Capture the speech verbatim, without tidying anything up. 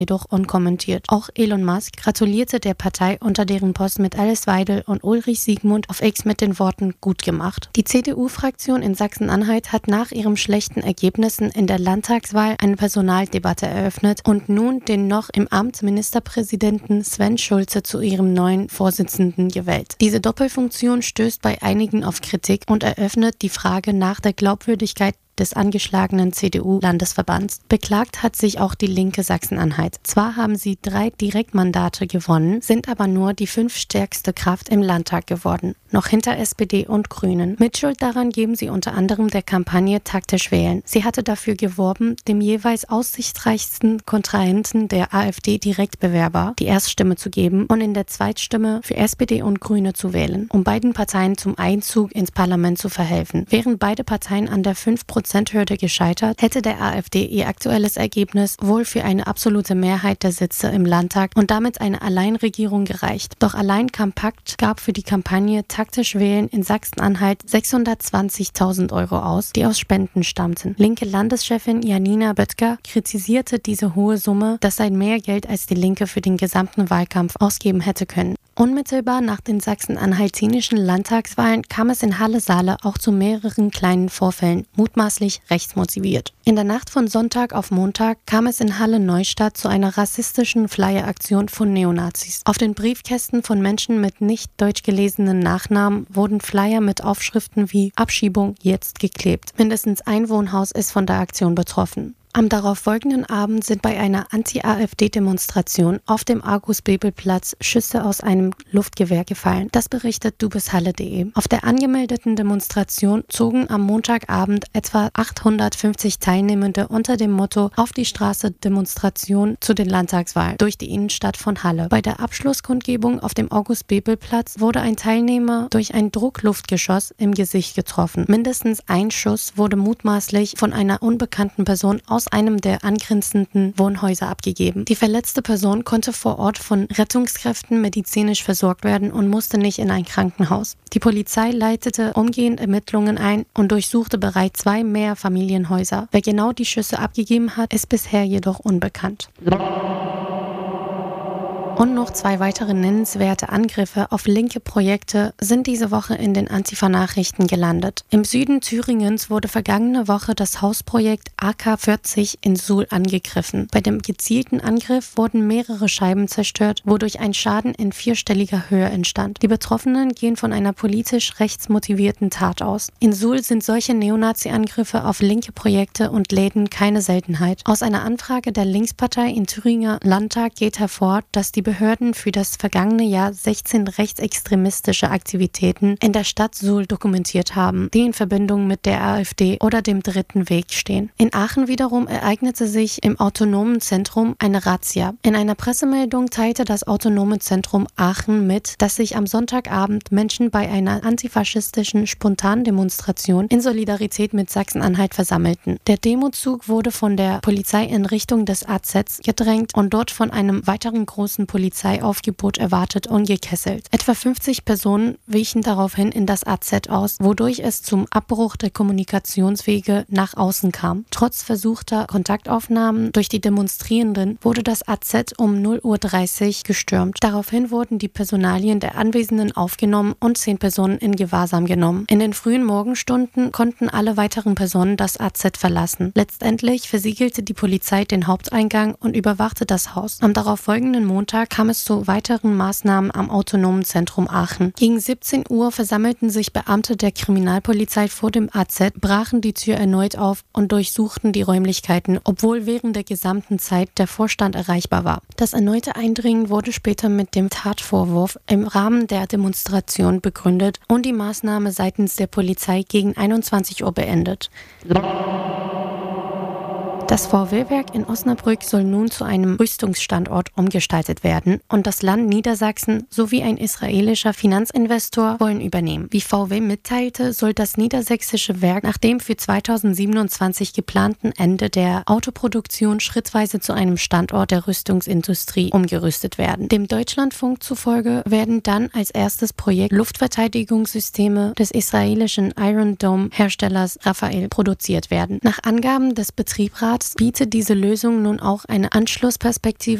jedoch unkommentiert. Auch Elon Musk gratulierte der Partei unter deren Post mit Alice Weidel und Ulrich Siegmund auf X mit den Worten „gut gemacht". Die C D U-Fraktion in Sachsen-Anhalt hat nach ihren schlechten Ergebnissen in der Landtagswahl eine Personaldebatte eröffnet und nun den noch im Amt Ministerpräsidenten Sven Schulze zu ihrem neuen Vorsitzenden gewählt. Diese Doppelfunktion stößt bei einigen auf Kritik und eröffnet die Frage nach der Glaubwürdigkeit des angeschlagenen C D U-Landesverbands. Beklagt hat sich auch die Linke Sachsen-Anhalt. Zwar haben sie drei Direktmandate gewonnen, sind aber nur die fünftstärkste Kraft im Landtag geworden, noch hinter S P D und Grünen. Mitschuld daran geben sie unter anderem der Kampagne Taktisch wählen. Sie hatte dafür geworben, dem jeweils aussichtsreichsten Kontrahenten der AfD Direktbewerber die Erststimme zu geben und in der Zweitstimme für S P D und Grüne zu wählen, um beiden Parteien zum Einzug ins Parlament zu verhelfen. Während beide Parteien an der fünf Prozent Hürde gescheitert, hätte der AfD ihr aktuelles Ergebnis wohl für eine absolute Mehrheit der Sitze im Landtag und damit eine Alleinregierung gereicht. Doch allein Kompakt gab für die Kampagne Taktisch wählen in Sachsen-Anhalt sechshundertzwanzigtausend Euro aus, die aus Spenden stammten. Linke Landeschefin Janina Böttger kritisierte diese hohe Summe, das sei mehr Geld als die Linke für den gesamten Wahlkampf ausgeben hätte können. Unmittelbar nach den sachsen-anhaltinischen Landtagswahlen kam es in Halle-Saale auch zu mehreren kleinen Vorfällen, mutmaßlich rechtsmotiviert. In der Nacht von Sonntag auf Montag kam es in Halle-Neustadt zu einer rassistischen Flyer-Aktion von Neonazis. Auf den Briefkästen von Menschen mit nicht deutsch gelesenen Nachnamen wurden Flyer mit Aufschriften wie „Abschiebung jetzt" geklebt. Mindestens ein Wohnhaus ist von der Aktion betroffen. Am darauffolgenden Abend sind bei einer Anti-AfD-Demonstration auf dem August-Bebel-Platz Schüsse aus einem Luftgewehr gefallen. Das berichtet dubishalle punkt de. Auf der angemeldeten Demonstration zogen am Montagabend etwa achthundertfünfzig Teilnehmende unter dem Motto „Auf die Straße Demonstration zu den Landtagswahlen" durch die Innenstadt von Halle. Bei der Abschlusskundgebung auf dem August-Bebel-Platz wurde ein Teilnehmer durch ein Druckluftgeschoss im Gesicht getroffen. Mindestens ein Schuss wurde mutmaßlich von einer unbekannten Person aus einem der angrenzenden Wohnhäuser abgegeben. Die verletzte Person konnte vor Ort von Rettungskräften medizinisch versorgt werden und musste nicht in ein Krankenhaus. Die Polizei leitete umgehend Ermittlungen ein und durchsuchte bereits zwei Mehrfamilienhäuser. Wer genau die Schüsse abgegeben hat, ist bisher jedoch unbekannt. Und noch zwei weitere nennenswerte Angriffe auf linke Projekte sind diese Woche in den Antifa-Nachrichten gelandet. Im Süden Thüringens wurde vergangene Woche das Hausprojekt A K vierzig in Suhl angegriffen. Bei dem gezielten Angriff wurden mehrere Scheiben zerstört, wodurch ein Schaden in vierstelliger Höhe entstand. Die Betroffenen gehen von einer politisch rechtsmotivierten Tat aus. In Suhl sind solche Neonazi-Angriffe auf linke Projekte und Läden keine Seltenheit. Aus einer Anfrage der Linkspartei im Thüringer Landtag geht hervor, dass die Behörden für das vergangene Jahr sechzehn rechtsextremistische Aktivitäten in der Stadt Suhl dokumentiert haben, die in Verbindung mit der AfD oder dem Dritten Weg stehen. In Aachen wiederum ereignete sich im Autonomen Zentrum eine Razzia. In einer Pressemeldung teilte das Autonome Zentrum Aachen mit, dass sich am Sonntagabend Menschen bei einer antifaschistischen Spontandemonstration in Solidarität mit Sachsen-Anhalt versammelten. Der Demozug wurde von der Polizei in Richtung des A Z gedrängt und dort von einem weiteren großen Polizeiaufgebot erwartet und gekesselt. Etwa fünfzig Personen wichen daraufhin in das A Z aus, wodurch es zum Abbruch der Kommunikationswege nach außen kam. Trotz versuchter Kontaktaufnahmen durch die Demonstrierenden wurde das A Z um null Uhr dreißig gestürmt. Daraufhin wurden die Personalien der Anwesenden aufgenommen und zehn Personen in Gewahrsam genommen. In den frühen Morgenstunden konnten alle weiteren Personen das A Z verlassen. Letztendlich versiegelte die Polizei den Haupteingang und überwachte das Haus. Am darauffolgenden Montag kam es zu weiteren Maßnahmen am Autonomen Zentrum Aachen. Gegen siebzehn Uhr versammelten sich Beamte der Kriminalpolizei vor dem A Z, brachen die Tür erneut auf und durchsuchten die Räumlichkeiten, obwohl während der gesamten Zeit der Vorstand erreichbar war. Das erneute Eindringen wurde später mit dem Tatvorwurf im Rahmen der Demonstration begründet und die Maßnahme seitens der Polizei gegen einundzwanzig Uhr beendet. Das V W-Werk in Osnabrück soll nun zu einem Rüstungsstandort umgestaltet werden und das Land Niedersachsen sowie ein israelischer Finanzinvestor wollen übernehmen. Wie V W mitteilte, soll das niedersächsische Werk nach dem für zweitausendsiebenundzwanzig geplanten Ende der Autoproduktion schrittweise zu einem Standort der Rüstungsindustrie umgerüstet werden. Dem Deutschlandfunk zufolge werden dann als erstes Projekt Luftverteidigungssysteme des israelischen Iron Dome-Herstellers Rafael produziert werden. Nach Angaben des Betriebsrats bietet diese Lösung nun auch eine Anschlussperspektive